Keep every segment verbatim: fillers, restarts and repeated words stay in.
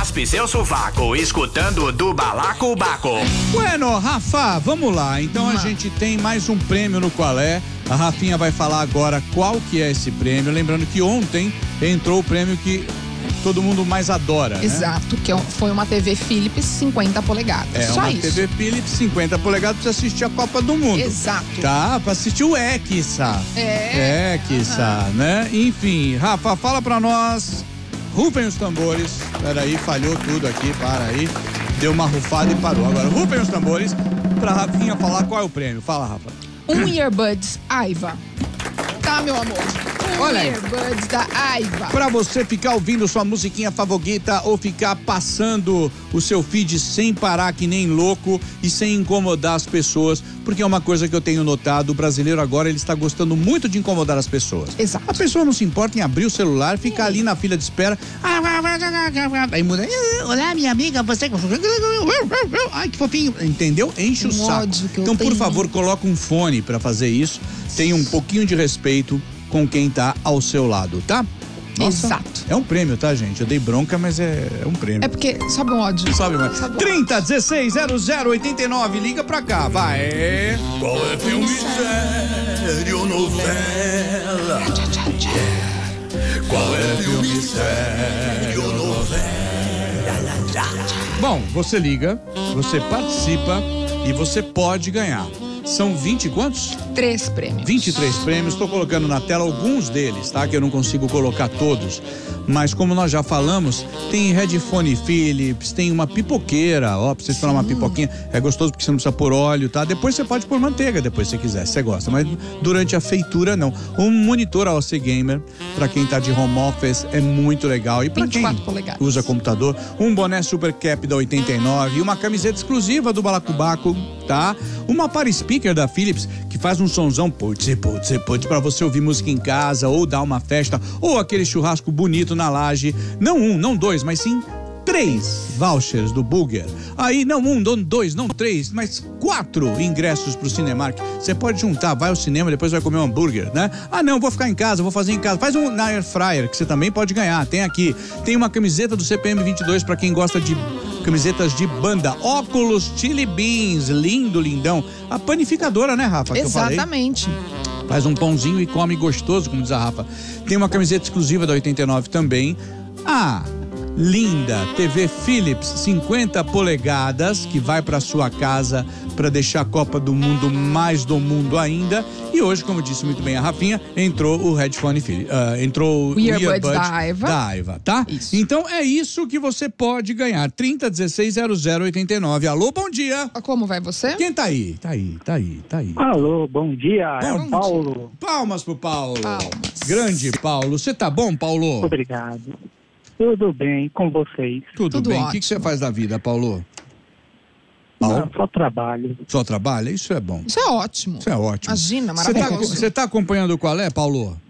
raspe seu sovaco, escutando do Balacobaco. Bueno, Rafa, vamos lá. Então a gente tem mais um prêmio no Qual É. A Rafinha vai falar agora qual que é esse prêmio. Lembrando que ontem entrou o prêmio que todo mundo mais adora, né? Exato, que foi uma T V Philips cinquenta polegadas. É, Só uma isso. T V Philips cinquenta polegadas pra assistir a Copa do Mundo. Exato. Tá, pra assistir o Hexa. É. Hexa, né? Enfim, Rafa, fala pra nós. Rufem os tambores. Peraí, falhou tudo aqui, para aí. Deu uma rufada e parou. Agora, rufem os tambores pra Rafinha falar qual é o prêmio. Fala, Rafa. Um Earbuds Aiva. Tá, meu amor? Um Olha aí. Earbuds da Aiva. Pra você ficar ouvindo sua musiquinha favorita ou ficar passando o seu feed sem parar que nem louco e sem incomodar as pessoas, porque é uma coisa que eu tenho notado, o brasileiro agora ele está gostando muito de incomodar as pessoas. Exato. A pessoa não se importa em abrir o celular, ficar ali na fila de espera, aí muda, olá minha amiga, você... Ai, que fofinho, entendeu? Enche o Um saco. ódio que eu Então, por tenho. favor, coloca um fone pra fazer isso, tenha um pouquinho de respeito com quem tá ao seu lado, tá? Nossa, Exato. é um prêmio, tá, gente? Eu dei bronca, mas é, é um prêmio. É porque sobe um ódio. Sobe mais. Sobe um trinta, dezesseis, zero zero, oitenta e nove, liga pra cá, vai. Qual é filme sério, novela? Qual é filme sério, novela? Bom, você liga, você participa e você pode ganhar. São vinte e quantos? Três prêmios. vinte e três prêmios, estou colocando na tela alguns deles, tá? Que eu não consigo colocar todos. Mas como nós já falamos, tem headphone Philips, tem uma pipoqueira, ó, pra vocês tomar uma pipoquinha. É gostoso porque você não precisa pôr óleo, tá? Depois você pode pôr manteiga, depois se você quiser, se você gosta. Mas durante a feitura, não. Um monitor A O C Gamer, pra quem tá de home office, é muito legal. E pra vinte e quem quatro polegadas. usa computador, um boné Super Cap da oitenta e nove, uma camiseta exclusiva do Balacobaco, tá? Uma para speaker da Philips, que faz um sonzão putz, putz, putz, pra você ouvir música em casa, ou dar uma festa, ou aquele churrasco bonito na laje. Não um, não dois, mas sim três vouchers do Burger. Aí, não um, não dois, não três, mas quatro ingressos pro Cinemark. Você pode juntar, vai ao cinema, depois vai comer um hambúrguer, né? Ah, não, vou ficar em casa, vou fazer em casa. Faz um na Air Fryer, que você também pode ganhar. Tem aqui. Tem uma camiseta do C P M vinte e dois pra quem gosta de camisetas de banda. Óculos Chili Beans, lindo, lindão. A panificadora, né, Rafa? Que Exatamente. eu falei. Faz um pãozinho e come gostoso, como diz a Rafa. Tem uma camiseta exclusiva da oitenta e nove também. Ah, linda T V Philips cinquenta polegadas, que vai para sua casa para deixar a Copa do Mundo mais do mundo ainda. E hoje, como disse muito bem a Rafinha, entrou o headphone Philips, uh, entrou o, O earbuds earbud da Aiva. da Aiva, tá? Isso. Então é isso que você pode ganhar. trinta, dezesseis, zero zero, oitenta e nove. Alô, bom dia. Como vai você? Quem tá aí? Tá aí, tá aí, tá aí. Alô, bom dia, é Bom o Paulo. Palmas pro Paulo. Palmas. Grande Paulo. Você tá bom, Paulo? Obrigado. Tudo bem com vocês? Tudo, Tudo bem. O ótimo. que, que você faz da vida, Paulo? Paulo? Não, só trabalho. Só trabalha? Isso é bom. Isso é ótimo. Isso é ótimo. Imagina, Você tá, maravilhoso. você tá acompanhando qual é, Paulo?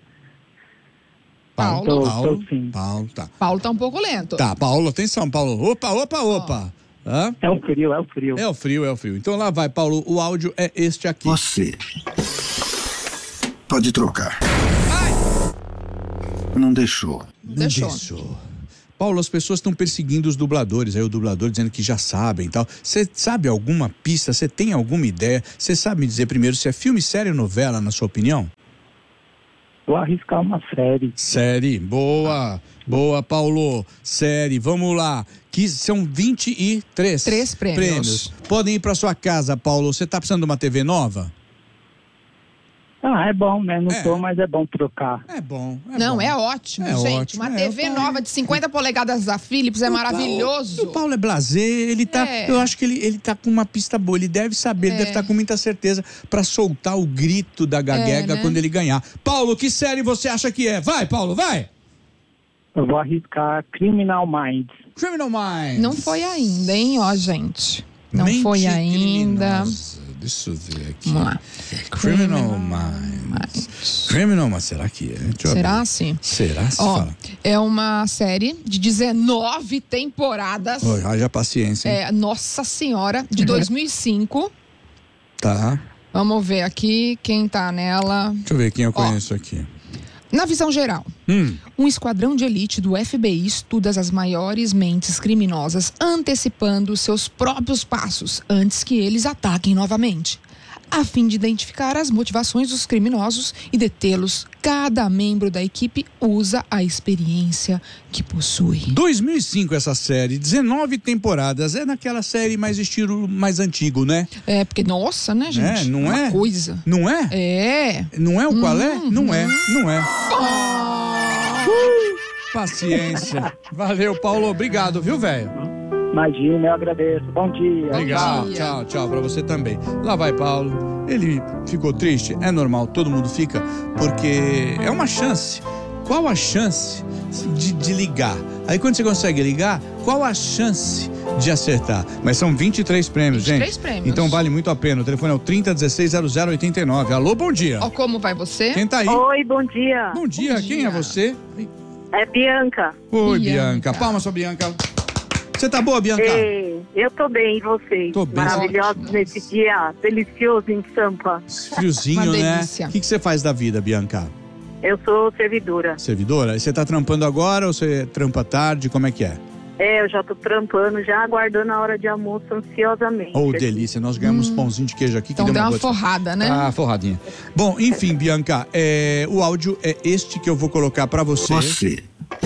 Paulo. Tô, Paulo. tô sim. Paulo, tá. Paulo tá um pouco lento. Tá, Paulo, atenção, Paulo. Opa, opa, opa. Hã? É o frio, é o frio. É o frio, é o frio. Então lá vai, Paulo. O áudio é este aqui. Você pode trocar. Não deixou. Não deixou. Deixou. Paulo, as pessoas estão perseguindo os dubladores, aí o dublador dizendo que já sabem e tal. Você sabe alguma pista? Você tem alguma ideia? Você sabe me dizer primeiro se é filme, série ou novela, na sua opinião? Vou arriscar uma série. Série, boa, boa, Paulo. Série, vamos lá. Que são vinte e três Três prêmios. Podem ir para sua casa, Paulo. Você tá precisando de uma T V nova? Ah, é bom, né? Não É. tô, mas é bom trocar. É bom. É Não, bom. é ótimo, É gente. ótimo, Uma é, T V o Paulo- nova de cinquenta polegadas da Philips é O maravilhoso. Paulo, o Paulo é blasé, ele tá, É. eu acho que ele, ele tá com uma pista boa, ele deve saber, ele É. deve estar com muita certeza pra soltar o grito da gaguega É, né? quando ele ganhar. Paulo, que série você acha que é? Vai, Paulo, vai! Eu vou arriscar Criminal Minds. Criminal Minds. Não foi ainda, hein, ó, gente. Não Mente foi ainda. criminosa. Deixa eu ver aqui. Vamos lá. Criminal Minds. Criminal Minds, será que é? Deixa eu Será abrir. assim? Será? Se Ó, fala. é uma série de dezenove temporadas. Oh, haja paciência, hein? É, Nossa Senhora, de dois mil e cinco. Tá. Vamos ver aqui quem tá nela. Deixa eu ver quem eu Ó. conheço aqui. Na visão geral, Hum. um esquadrão de elite do F B I estuda as maiores mentes criminosas antecipando seus próprios passos antes que eles ataquem novamente. A fim de identificar as motivações dos criminosos e detê-los, cada membro da equipe usa a experiência que possui. dois mil e cinco essa série, dezenove temporadas. É naquela série mais estilo mais antigo, né? É, porque, nossa, né, gente? É, não Uma é? coisa. Não é? É. Não é o qual é? Uhum. Não é, não é. Paciência. Valeu, Paulo. Obrigado, viu, velho? Imagina, eu agradeço. Bom dia. Legal. dia. Tchau, tchau pra você também. Lá vai, Paulo. Ele ficou triste? É normal, todo mundo fica, porque é uma chance. Qual a chance de, de ligar? Aí quando você consegue ligar, qual a chance de acertar? Mas são vinte e três prêmios, vinte e três gente. prêmios. Então vale muito a pena. O telefone é o trinta, dezesseis, zero zero oitenta e nove. Alô, bom dia. Ó, como vai você? Quem tá aí? Oi, bom dia. Bom dia, Bom quem dia. é você? É Bianca. Oi, Bianca. Bianca. Palmas pra Bianca. Você tá boa, Bianca? Ei, eu tô bem, e vocês? Tô bem. Maravilhosos Ótimo. nesse dia delicioso em Sampa. Friozinho, Uma né? delícia. O que, que você faz da vida, Bianca? Eu sou servidora. Servidora? E você tá trampando agora ou você trampa tarde? Como é que é? É, eu já tô trampando, já aguardando a hora de almoço ansiosamente. Oh, delícia. Nós ganhamos pãozinho de queijo aqui. Então que dá deu uma boa- forrada, né? Ah, forradinha. Bom, enfim, Bianca, é, o áudio é este que eu vou colocar pra você. Você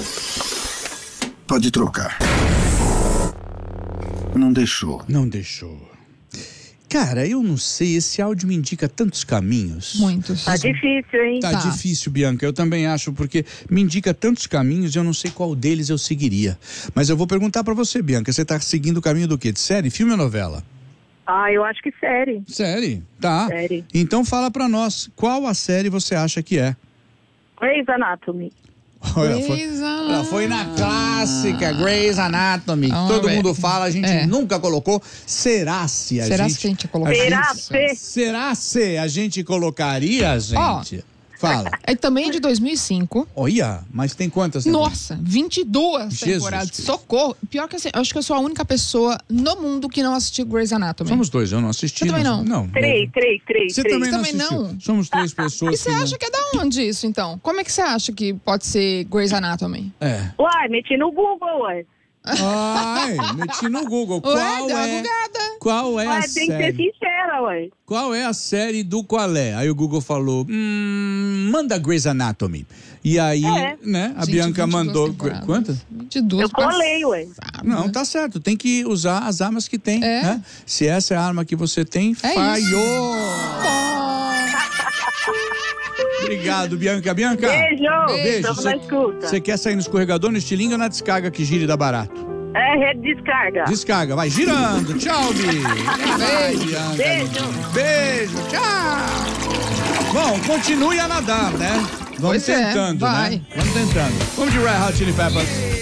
pode trocar. Não deixou. Não deixou. Cara, eu não sei, esse áudio me indica tantos caminhos. Muitos. Tá difícil, hein? Tá, Tá. difícil, Bianca. Eu também acho, porque me indica tantos caminhos e eu não sei qual deles eu seguiria. Mas eu vou perguntar pra você, Bianca, você tá seguindo o caminho do quê? De série, filme ou novela? Ah, eu acho que série. Série? Tá. Série. Então fala pra nós, qual a série você acha que é? Grey's Anatomy. Olha, foi, Grey's ela foi na clássica Grey's Anatomy. que Ah, todo é. mundo fala, a gente É. nunca colocou. Será se a Será gente... se a gente colocou? Será isso? se? Será se a gente colocaria, gente? Fala. É também de dois mil e cinco. Olha, mas tem quantas? temporadas? Nossa, vinte e duas Jesus temporadas. Cristo. Socorro. Pior que assim, eu acho que eu sou a única pessoa no mundo que não assistiu Grey's Anatomy. Somos dois, eu não assisti. Você também nós- não? Não. Três, três, três, Você três. também não Também assistiu. não? Somos três pessoas E você que não- acha que é da onde isso, então? Como é que você acha que pode ser Grey's Anatomy? É. Uai, meti no Google, ué. Ai, meti no Google. Qual Ué, deu uma é... bugada. Qual é a Uai, tem que ser série? sincera, ué. Qual é a série do qual é? Aí o Google falou, hum, manda Grey's Anatomy. E aí, É. né, a Gente, Bianca vinte e duas mandou... temporadas. Quantas? vinte e duas. Eu colei, ué. passada. Não, tá certo. Tem que usar as armas que tem, É. né? Se essa é a arma que você tem, É falhou. Bom. Obrigado, Bianca. Bianca. Beijo. Beijo. Tamo na escuta. Você quer sair no escorregador, no estilingue ou na descarga que gire dá barato? É, rede descarga. Descarga, vai girando. Tchau, Bi. Vai, Bianca. Beijo. Beijo, tchau. Bom, continue a nadar, né? Vamos Pois é, tentando, vai. né? Vamos tentando. Vamos de Red Hot Chili Peppers.